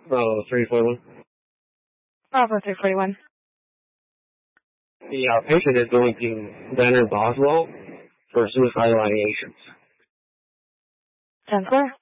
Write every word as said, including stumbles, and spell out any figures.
Oh, three forty-one. Bravo three forty-one. The uh, patient is going to Leonard Boswell for suicidal ideations. Chancellor?